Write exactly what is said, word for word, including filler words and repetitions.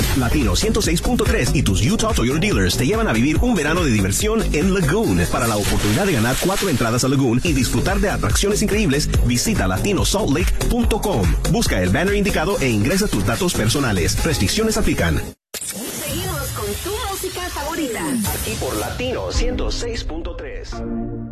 Latino ciento seis punto tres y tus Utah Toyota Dealers te llevan a vivir un verano de diversión en Lagoon. Para la oportunidad de ganar cuatro entradas a Lagoon y disfrutar de atracciones increíbles, visita latino salt lake punto com. Busca el banner indicado e ingresa tus datos personales. Restricciones aplican. Seguimos con tu música favorita. Aquí por Latino ciento seis punto tres.